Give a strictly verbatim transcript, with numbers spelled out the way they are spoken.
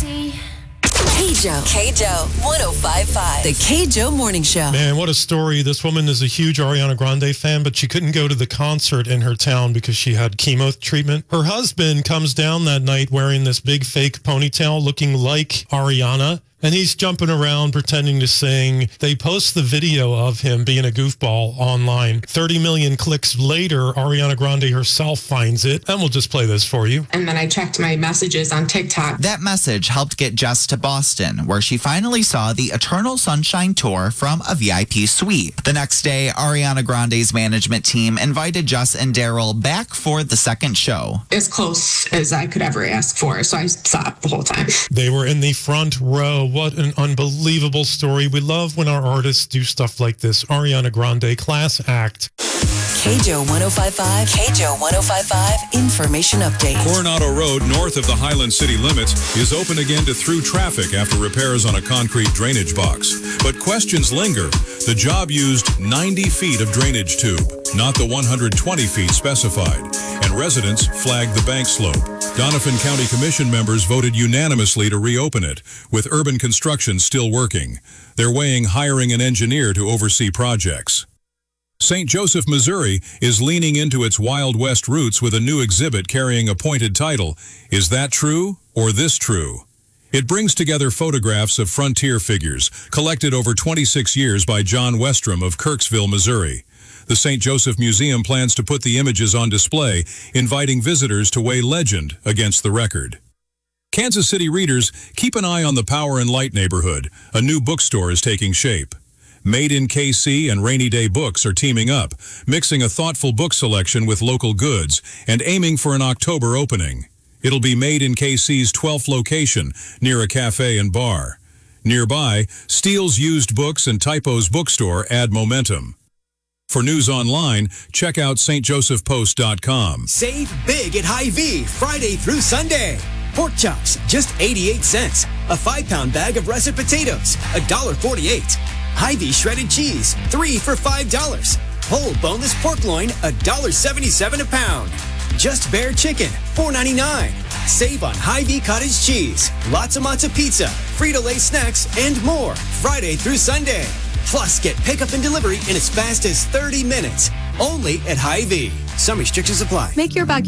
see. K-Joe. K-Joe, one oh five point five. The K-Joe Morning Show. Man, what a story. This woman is a huge Ariana Grande fan, but she couldn't go to the concert in her town because she had chemo treatment. Her husband comes down that night wearing this big fake ponytail looking like Ariana. And he's jumping around pretending to sing. They post the video of him being a goofball online. thirty million clicks later, Ariana Grande herself finds it. And we'll just play this for you. And then I checked my messages on TikTok. That message helped get Jess to Boston, where she finally saw the Eternal Sunshine Tour from a V I P suite. The next day, Ariana Grande's management team invited Jess and Daryl back for the second show. As close as I could ever ask for, so I saw it the whole time. They were in the front row. What an unbelievable story. We love when our artists do stuff like this. Ariana Grande, class act. K-Joe one oh five point five. K-Joe one oh five point five. Information update. Coronado Road, north of the Highland City limits, is open again to through traffic after repairs on a concrete drainage box. But questions linger. The job used ninety feet of drainage tube, not the one hundred twenty feet specified. And residents flagged the bank slope. Doniphan County Commission members voted unanimously to reopen it, with urban construction still working. They're weighing hiring an engineer to oversee projects. Saint Joseph, Missouri is leaning into its Wild West roots with a new exhibit carrying a pointed title, Is That True or This True? It brings together photographs of frontier figures collected over twenty-six years by John Westrom of Kirksville, Missouri. The Saint Joseph Museum plans to put the images on display, inviting visitors to weigh legend against the record. Kansas City readers, keep an eye on the Power and Light neighborhood. A new bookstore is taking shape. Made in K C and Rainy Day Books are teaming up, mixing a thoughtful book selection with local goods and aiming for an October opening. It'll be Made in K C's twelfth location, near a cafe and bar. Nearby, Steele's Used Books and Typo's bookstore add momentum. For news online, check out s t joseph post dot com. Save big at Hy-Vee Friday through Sunday. Pork chops, just eighty-eight cents. A five-pound bag of russet potatoes, one dollar forty-eight. Hy-Vee shredded cheese, three for five dollars. Whole boneless pork loin, one dollar seventy-seven a pound. Just Bear chicken, four ninety-nine. Save on Hy-Vee cottage cheese, lots of matzo pizza, Frito-Lay snacks, and more Friday through Sunday. Plus, get pickup and delivery in as fast as thirty minutes. Only at Hy-Vee. Some restrictions apply. Make your backyard